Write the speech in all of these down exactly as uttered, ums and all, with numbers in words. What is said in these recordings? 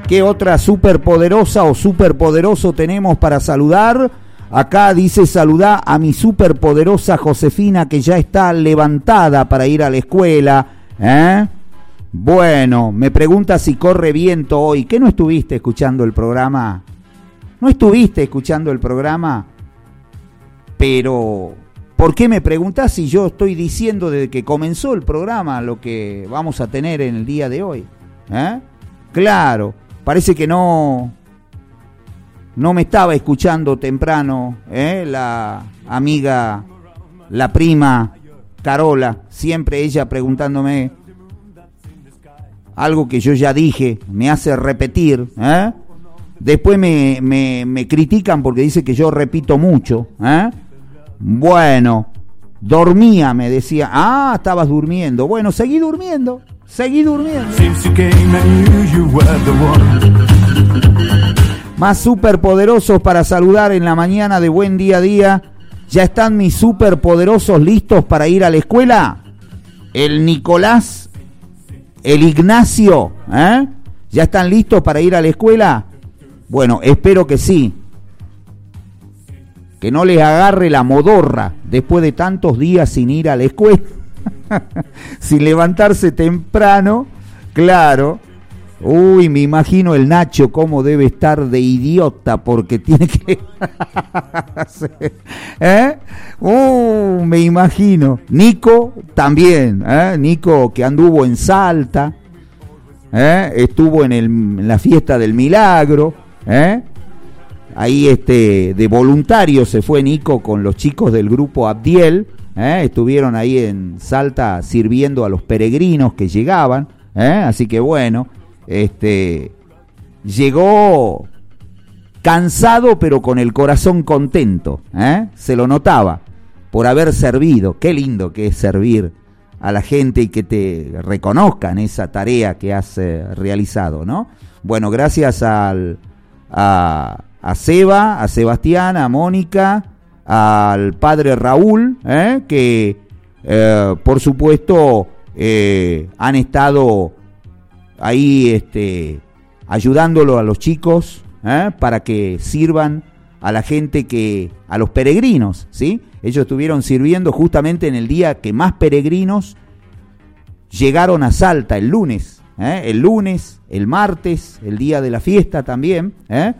¿Qué otra superpoderosa o superpoderoso tenemos para saludar? Acá dice: saludá a mi superpoderosa Josefina, que ya está levantada para ir a la escuela. ¿Eh? Bueno, me pregunta si corre viento hoy. ¿Qué no estuviste escuchando el programa? ¿No estuviste escuchando el programa? Pero, ¿por qué me preguntás si yo estoy diciendo desde que comenzó el programa lo que vamos a tener en el día de hoy? ¿Eh? Claro, parece que no, no me estaba escuchando temprano, ¿eh? La amiga, la prima Carola, siempre ella preguntándome algo que yo ya dije, me hace repetir, ¿eh? Después me, me, me critican porque dice que yo repito mucho, ¿eh? Bueno, dormía, me decía. Ah, estabas durmiendo. Bueno, seguí durmiendo, seguí durmiendo. Más superpoderosos para saludar en la mañana de Buen Día a Día. ¿Ya están mis superpoderosos listos para ir a la escuela? El Nicolás, el Ignacio, ¿eh? ¿Ya están listos para ir a la escuela? Bueno, espero que sí. Que no les agarre la modorra después de tantos días sin ir a la escuela, sin levantarse temprano, claro. Uy, me imagino el Nacho cómo debe estar de idiota porque tiene que... ¿Eh? Uh, me imagino. Nico también, ¿eh? Nico que anduvo en Salta, ¿eh? Estuvo en, el, en la fiesta del Milagro, ¿eh? Ahí este de voluntario se fue Nico con los chicos del grupo Abdiel, ¿eh? Estuvieron ahí en Salta sirviendo a los peregrinos que llegaban, ¿eh? Así que bueno, este llegó cansado pero con el corazón contento, ¿eh? Se lo notaba por haber servido. Qué lindo que es servir a la gente y que te reconozcan esa tarea que has eh, realizado, ¿no? Bueno, gracias al a a Seba, a Sebastián, a Mónica, al padre Raúl, ¿eh? que eh, por supuesto eh, han estado ahí este, ayudándolo a los chicos, ¿eh? para que sirvan a la gente, que a los peregrinos, ¿sí? Ellos estuvieron sirviendo justamente en el día que más peregrinos llegaron a Salta, el lunes, ¿eh? el lunes, el martes, el día de la fiesta también, ¿eh?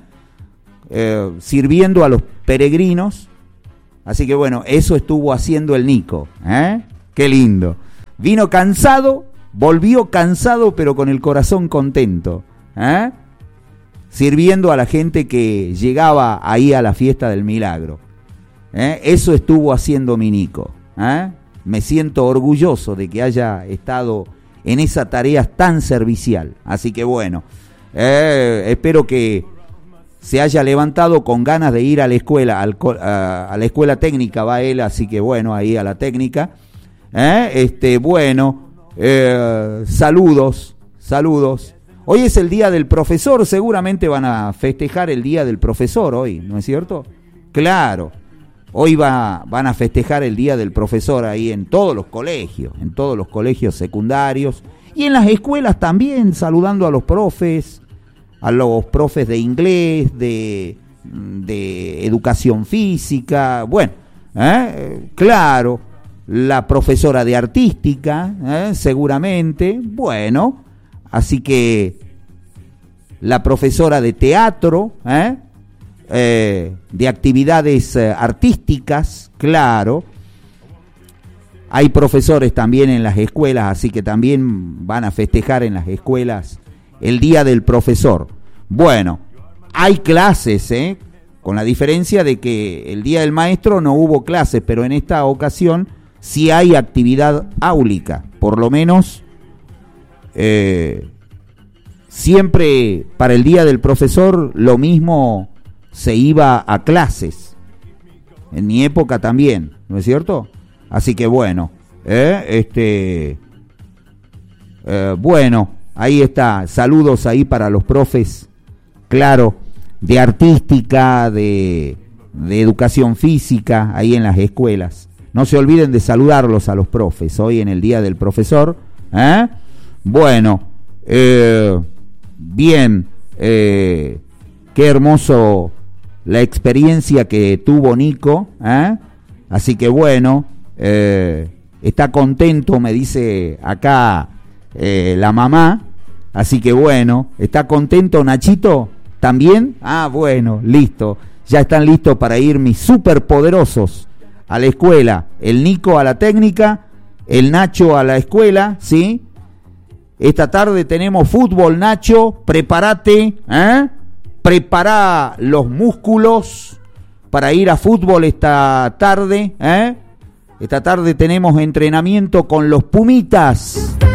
Eh, sirviendo a los peregrinos. Así que bueno, eso estuvo haciendo el Nico, ¿eh? Qué lindo. Vino cansado, volvió cansado pero con el corazón contento, ¿eh? Sirviendo a la gente que llegaba ahí a la fiesta del Milagro, ¿eh? Eso estuvo haciendo mi Nico, ¿eh? Me siento orgulloso de que haya estado en esa tarea tan servicial. Así que bueno, eh, espero que se haya levantado con ganas de ir a la escuela, al, a, a la escuela técnica va él, así que bueno, ahí a la técnica, ¿eh? este, bueno, eh, saludos, saludos. Hoy es el día del profesor, seguramente van a festejar el día del profesor hoy, ¿no es cierto? Claro, hoy va, van a festejar el día del profesor ahí en todos los colegios, en todos los colegios secundarios y en las escuelas también, saludando a los profes, a los profes de inglés, de, de educación física, bueno, ¿eh? claro, la profesora de artística, ¿eh? seguramente, bueno, así que la profesora de teatro, ¿eh? Eh, de actividades eh, artísticas, claro, hay profesores también en las escuelas, así que también van a festejar en las escuelas el día del profesor. Bueno, hay clases, ¿eh? Con la diferencia de que el día del maestro no hubo clases, pero en esta ocasión sí hay actividad áulica, por lo menos eh, siempre para el día del profesor lo mismo se iba a clases, en mi época también, ¿no es cierto? Así que bueno, eh, este, eh, bueno, ahí está, saludos ahí para los profes, claro, de artística, de, de educación física, ahí en las escuelas. No se olviden de saludarlos a los profes, hoy en el Día del Profesor, ¿eh? Bueno, eh, bien, Eh, qué hermoso la experiencia que tuvo Nico, ¿eh? Así que bueno, eh, está contento, me dice acá eh, la mamá. Así que bueno, ¿está contento Nachito? ¿También? Ah, bueno, listo. Ya están listos para ir mis superpoderosos a la escuela. El Nico a la técnica, el Nacho a la escuela, ¿sí? Esta tarde tenemos fútbol, Nacho. Prepárate, ¿eh? Prepara los músculos para ir a fútbol esta tarde, ¿eh? Esta tarde tenemos entrenamiento con los Pumitas.